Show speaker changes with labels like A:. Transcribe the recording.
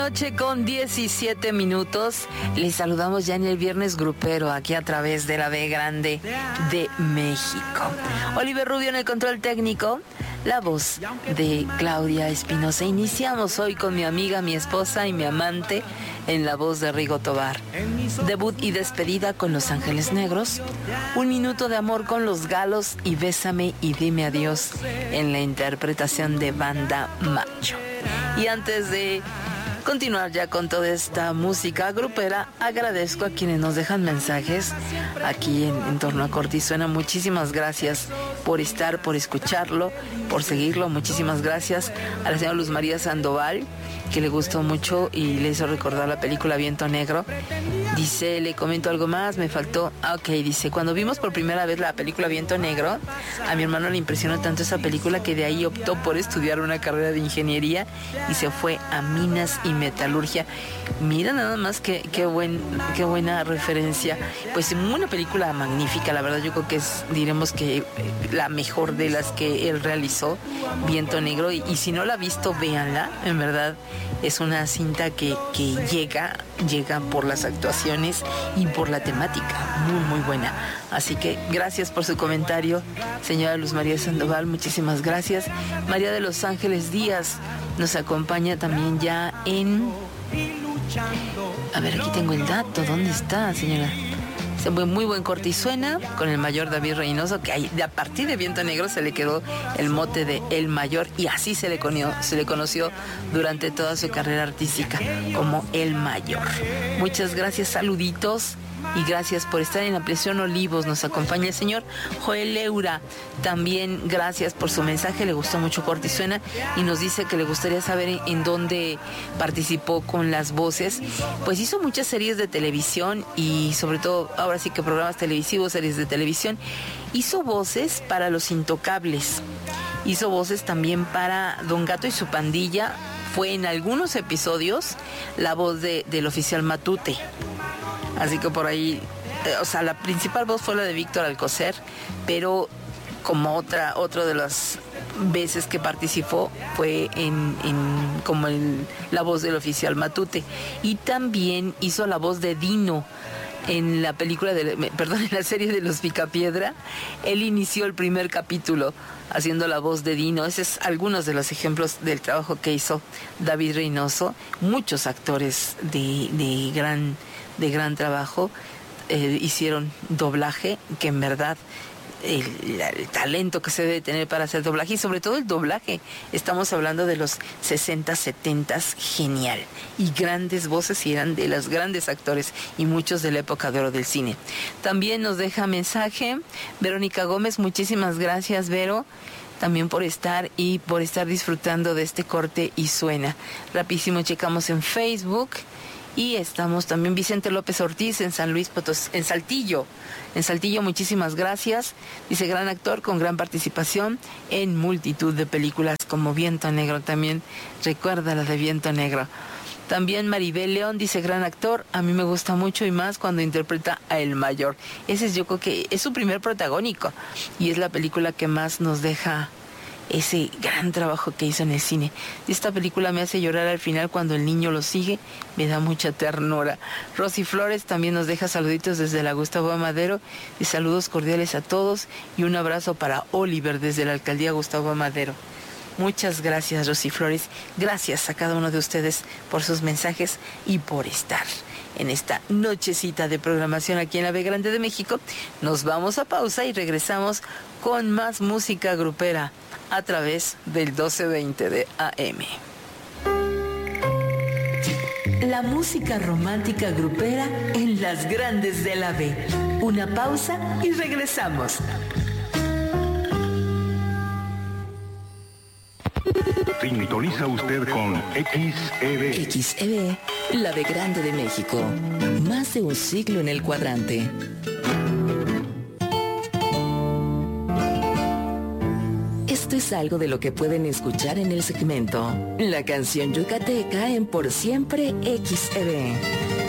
A: noche con 17 minutos. Les saludamos ya en el viernes grupero, aquí a través de la B Grande de México. Oliver Rubio en el control técnico, la voz de Claudia Espinosa. Iniciamos hoy con mi amiga, mi esposa y mi amante en la voz de Rigo Tobar. Debut y despedida con Los Ángeles Negros. Un minuto de amor con Los Galos y Bésame y Dime Adiós en la interpretación de Banda Macho. Y antes de continuar ya con toda esta música grupera, agradezco a quienes nos dejan mensajes aquí en torno a Corte y Suena. Muchísimas gracias por estar, por escucharlo, por seguirlo. Muchísimas gracias a la señora Luz María Sandoval, que le gustó mucho y le hizo recordar la película Viento Negro. Dice, le comento algo más, me faltó. Dice, cuando vimos por primera vez la película Viento Negro, a mi hermano le impresionó tanto esa película que de ahí optó por estudiar una carrera de ingeniería y se fue a minas y metalurgia. Mira nada más qué buena referencia. Pues una película magnífica, la verdad. Yo creo que diremos que la mejor de las que él realizó, Viento Negro, y si no la ha visto, véanla. En verdad es una cinta que llega por las actuaciones y por la temática, muy buena. Así que gracias por su comentario, señora Luz María Sandoval, muchísimas gracias. María de Los Ángeles Díaz nos acompaña también ya en... A ver, aquí tengo el dato, ¿dónde está, señora? Muy buen Corte y Suena con el mayor David Reynoso, que a partir de Viento Negro se le quedó el mote de El Mayor, y así se le conoció durante toda su carrera artística como El Mayor. Muchas gracias, saluditos. Y gracias por estar en Ampliación Olivos. Nos acompaña el señor Joel Leura. También gracias por su mensaje. Le gustó mucho Corte y Suena y nos dice que le gustaría saber en dónde participó con las voces. Pues hizo muchas series de televisión y sobre todo ahora sí que programas televisivos, series de televisión. Hizo voces para Los Intocables. Hizo voces también para Don Gato y su pandilla. Fue en algunos episodios la voz del oficial Matute. Así que por ahí, la principal voz fue la de Víctor Alcocer, pero como otra de las veces que participó fue como la voz del oficial Matute. Y también hizo la voz de Dino en la película, en la serie de Los Picapiedra. Él inició el primer capítulo haciendo la voz de Dino. Esos es algunos de los ejemplos del trabajo que hizo David Reynoso. Muchos actores de gran trabajo hicieron doblaje, que en verdad el talento que se debe tener para hacer doblaje, y sobre todo el doblaje, estamos hablando de los 60, 70, genial, y grandes voces, y eran de los grandes actores y muchos de la época de oro del cine. También nos deja mensaje Verónica Gómez. Muchísimas gracias, Vero, también por estar y por estar disfrutando de este Corte y Suena. Rapidísimo checamos en Facebook. Y estamos también Vicente López Ortiz en San Luis Potosí, en Saltillo, muchísimas gracias. Dice, gran actor con gran participación en multitud de películas como Viento Negro. También recuerda la de Viento Negro. También Maribel León dice, gran actor, a mí me gusta mucho y más cuando interpreta a El Mayor. Ese yo creo que es su primer protagónico y es la película que más nos deja ese gran trabajo que hizo en el cine. Esta película me hace llorar al final cuando el niño lo sigue, me da mucha ternura. Rosy Flores también nos deja saluditos desde la Gustavo Amadero y saludos cordiales a todos y un abrazo para Oliver desde la alcaldía Gustavo Amadero. Muchas gracias, Rosy Flores. Gracias a cada uno de ustedes por sus mensajes y por estar en esta nochecita de programación aquí en la B Grande de México. Nos vamos a pausa y regresamos con más música grupera a través del 1220 de AM. La música romántica grupera en las grandes de la B. Una pausa y regresamos.
B: Sintoniza usted con XEB.
C: XEB, la B Grande de México. Más de un siglo en el cuadrante. Esto es algo de lo que pueden escuchar en el segmento La canción yucateca en Por Siempre XEB.